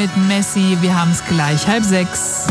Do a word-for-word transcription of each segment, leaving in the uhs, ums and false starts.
mit Messi. Wir haben es gleich halb sechs.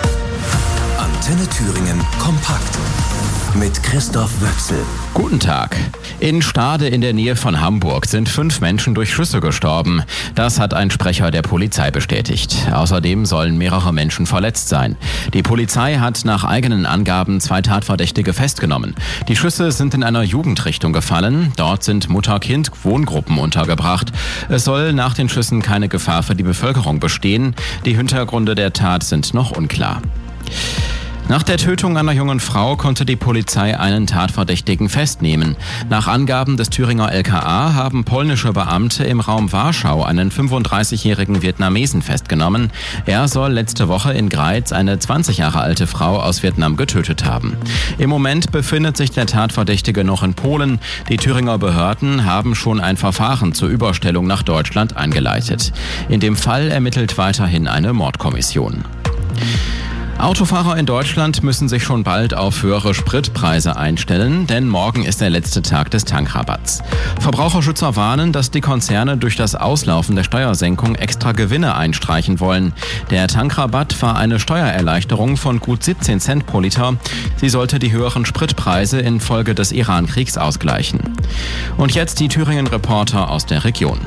Antenne Thüringen kompakt mit Christoph Wöchsel. Guten Tag. In Stade in der Nähe von Hamburg sind fünf Menschen durch Schüsse gestorben. Das hat ein Sprecher der Polizei bestätigt. Außerdem sollen mehrere Menschen verletzt sein. Die Polizei hat nach eigenen Angaben zwei Tatverdächtige festgenommen. Die Schüsse sind in einer Jugendrichtung gefallen. Dort sind Mutter-Kind-Wohngruppen untergebracht. Es soll nach den Schüssen keine Gefahr für die Bevölkerung bestehen. Die Hintergründe der Tat sind noch unklar. Nach der Tötung einer jungen Frau konnte die Polizei einen Tatverdächtigen festnehmen. Nach Angaben des Thüringer L K A haben polnische Beamte im Raum Warschau einen fünfunddreißigjährigen Vietnamesen festgenommen. Er soll letzte Woche in Greiz eine zwanzig Jahre alte Frau aus Vietnam getötet haben. Im Moment befindet sich der Tatverdächtige noch in Polen. Die Thüringer Behörden haben schon ein Verfahren zur Überstellung nach Deutschland eingeleitet. In dem Fall ermittelt weiterhin eine Mordkommission. Autofahrer in Deutschland müssen sich schon bald auf höhere Spritpreise einstellen, denn morgen ist der letzte Tag des Tankrabatts. Verbraucherschützer warnen, dass die Konzerne durch das Auslaufen der Steuersenkung extra Gewinne einstreichen wollen. Der Tankrabatt war eine Steuererleichterung von gut siebzehn Cent pro Liter. Sie sollte die höheren Spritpreise infolge des Iran-Kriegs ausgleichen. Und jetzt die Thüringen-Reporter aus der Region.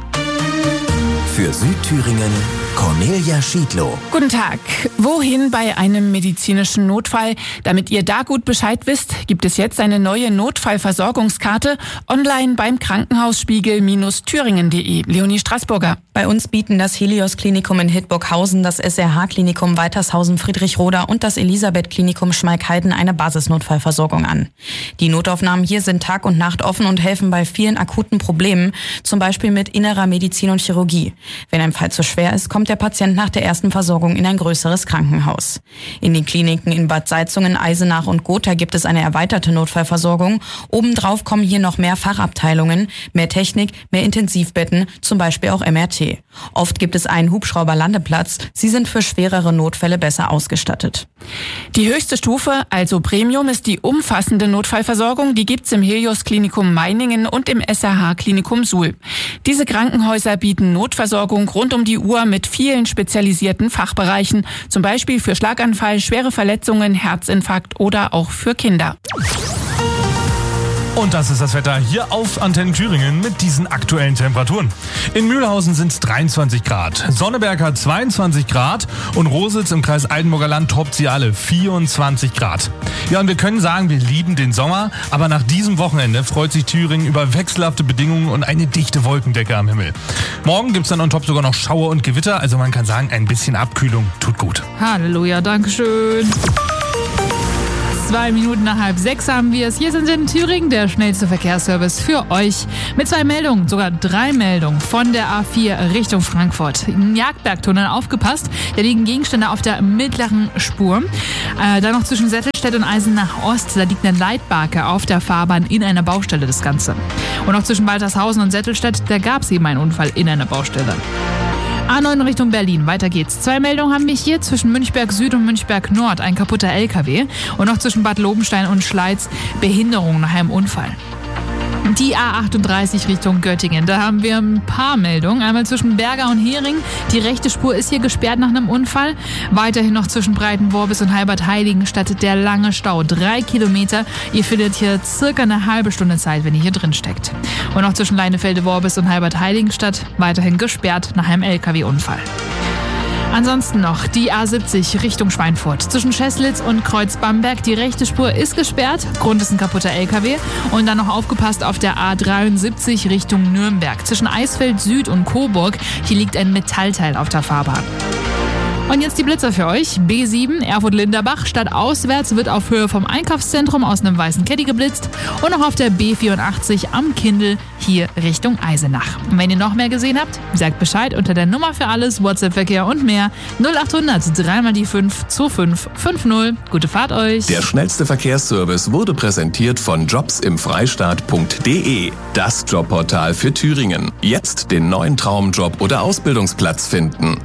Für Südthüringen Cornelia Schiedlow. Guten Tag. Wohin bei einem medizinischen Notfall? Damit ihr da gut Bescheid wisst, gibt es jetzt eine neue Notfallversorgungskarte online beim Krankenhausspiegel-thüringen punkt de. Leonie Straßburger. Bei uns bieten das Helios-Klinikum in Hildburghausen, das S R H-Klinikum Weitershausen-Friedrichroda und das Elisabeth-Klinikum Schmalkalden eine Basisnotfallversorgung an. Die Notaufnahmen hier sind Tag und Nacht offen und helfen bei vielen akuten Problemen, zum Beispiel mit innerer Medizin und Chirurgie. Wenn ein Fall zu schwer ist, kommt der Patient nach der ersten Versorgung in ein größeres Krankenhaus. In den Kliniken in Bad Salzungen, Eisenach und Gotha gibt es eine erweiterte Notfallversorgung. Obendrauf kommen hier noch mehr Fachabteilungen, mehr Technik, mehr Intensivbetten, zum Beispiel auch M R T. Oft gibt es einen Hubschrauberlandeplatz. Sie sind für schwerere Notfälle besser ausgestattet. Die höchste Stufe, also Premium, ist die umfassende Notfallversorgung. Die gibt's im Helios-Klinikum Meiningen und im S R H-Klinikum Suhl. Diese Krankenhäuser bieten Notversorgung rund um die Uhr mit vielen spezialisierten Fachbereichen, zum Beispiel für Schlaganfall, schwere Verletzungen, Herzinfarkt oder auch für Kinder. Und das ist das Wetter hier auf Antenne Thüringen mit diesen aktuellen Temperaturen. In Mühlhausen sind es dreiundzwanzig Grad, Sonneberg hat zweiundzwanzig Grad und Rositz im Kreis Altenburger Land toppt sie alle, vierundzwanzig Grad. Ja, und wir können sagen, wir lieben den Sommer, aber nach diesem Wochenende freut sich Thüringen über wechselhafte Bedingungen und eine dichte Wolkendecke am Himmel. Morgen gibt's dann on top sogar noch Schauer und Gewitter, also man kann sagen, ein bisschen Abkühlung tut gut. Halleluja, Dankeschön. Zwei Minuten nach halb sechs haben wir es. Hier sind in Thüringen der schnellste Verkehrsservice für euch. Mit zwei Meldungen, sogar drei Meldungen von der A vier Richtung Frankfurt. Im Jagdbergtunnel aufgepasst, da liegen Gegenstände auf der mittleren Spur. Äh, dann noch zwischen Settelstedt und Eisenach Ost, da liegt eine Leitbarke auf der Fahrbahn in einer Baustelle, das Ganze. Und auch zwischen Waltershausen und Settelstedt, da gab es eben einen Unfall in einer Baustelle. A neun Richtung Berlin, weiter geht's. Zwei Meldungen haben wir hier zwischen Münchberg Süd und Münchberg Nord, ein kaputter L K W. Und noch zwischen Bad Lobenstein und Schleiz, Behinderung nach einem Unfall. Die A achtunddreißig Richtung Göttingen, da haben wir ein paar Meldungen. Einmal zwischen Berger und Hering, die rechte Spur ist hier gesperrt nach einem Unfall. Weiterhin noch zwischen Breitenworbis und Halbert-Heiligenstadt der lange Stau, drei Kilometer. Ihr findet hier circa eine halbe Stunde Zeit, wenn ihr hier drin steckt. Und noch zwischen Leinefelde-Worbis und Halbert-Heiligenstadt weiterhin gesperrt nach einem L K W-Unfall. Ansonsten noch die A siebzig Richtung Schweinfurt. Zwischen Scheßlitz und Kreuz-Bamberg. Die rechte Spur ist gesperrt. Grund ist ein kaputter L K W. Und dann noch aufgepasst auf der A dreiundsiebzig Richtung Nürnberg. Zwischen Eisfeld Süd und Coburg. Hier liegt ein Metallteil auf der Fahrbahn. Und jetzt die Blitzer für euch. B sieben, Erfurt-Linderbach, stadtauswärts wird auf Höhe vom Einkaufszentrum aus einem weißen Caddy geblitzt. Und noch auf der B vierundachtzig am Kindl hier Richtung Eisenach. Und wenn ihr noch mehr gesehen habt, sagt Bescheid unter der Nummer für alles, WhatsApp-Verkehr und mehr. null achthundert, drei mal die fünf, zwei fünf fünf null. Gute Fahrt euch. Der schnellste Verkehrsservice wurde präsentiert von jobs im freistaat punkt de. Das Jobportal für Thüringen. Jetzt den neuen Traumjob oder Ausbildungsplatz finden.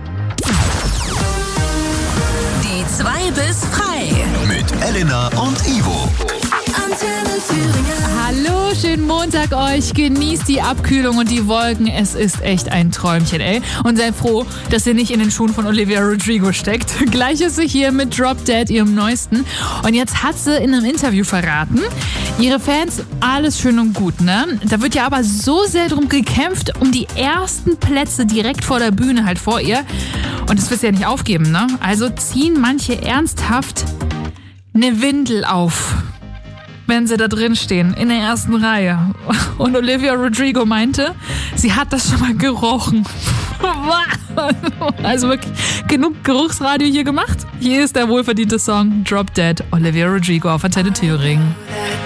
Zwei bis frei. Mit Elena und Ivo. Antenne Hallo, schönen Montag euch. Genießt die Abkühlung und die Wolken. Es ist echt ein Träumchen, ey. Und seid froh, dass ihr nicht in den Schuhen von Olivia Rodrigo steckt. Gleich ist sie hier mit Drop Dead, ihrem neuesten. Und jetzt hat sie in einem Interview verraten, ihre Fans, alles schön und gut, ne? Da wird ja aber so sehr drum gekämpft, um die ersten Plätze direkt vor der Bühne halt vor ihr. Und das wird sie ja nicht aufgeben, ne? Also ziehen manche ernsthaft eine Windel auf, wenn sie da drin stehen, in der ersten Reihe. Und Olivia Rodrigo meinte, sie hat das schon mal gerochen. Also wirklich genug Geruchsradio hier gemacht. Hier ist der wohlverdiente Song Drop Dead, Olivia Rodrigo auf Antenne Thüringen.